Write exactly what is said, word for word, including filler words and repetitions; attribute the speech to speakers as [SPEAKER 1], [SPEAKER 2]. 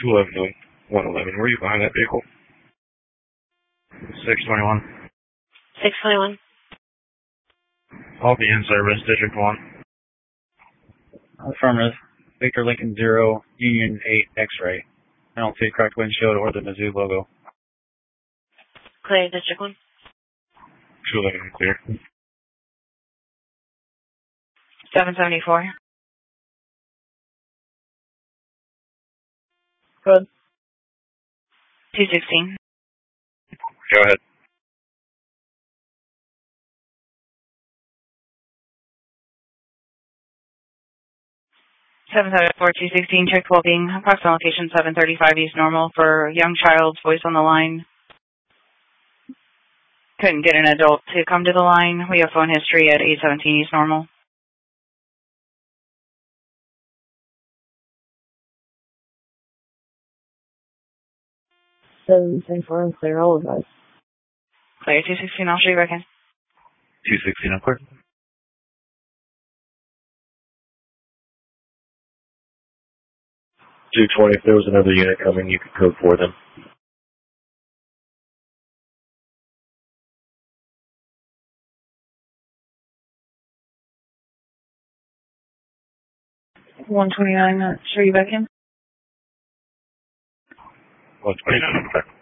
[SPEAKER 1] two eleven to one eleven. Were you behind that vehicle? six twenty-one.
[SPEAKER 2] six twenty-one.
[SPEAKER 1] I'll be in service, District one.
[SPEAKER 3] Affirmative. Victor Lincoln zero, Union eight, X-ray. I don't see a cracked windshield or the Mizzou logo.
[SPEAKER 2] Clear, District one.
[SPEAKER 1] two eleven, clear.
[SPEAKER 2] seven seventy-four.
[SPEAKER 4] Good.
[SPEAKER 2] two sixteen.
[SPEAKER 1] Go ahead.
[SPEAKER 2] seven seventy-four, two sixteen, checked well-being. Approximate location seven thirty-five East Normal for young child's voice on the line. Couldn't get an adult to come to the line. We have phone history at eight seventeen East Normal.
[SPEAKER 4] seven seventy-four and clear, all advised.
[SPEAKER 2] Clear, two sixteen, I'll show you back in.
[SPEAKER 1] two sixteen, I'm clear. two twenty, if there was another unit coming, you could code for them.
[SPEAKER 4] one twenty-nine, uh, show you back in.
[SPEAKER 1] one twenty-nine, I'm clear.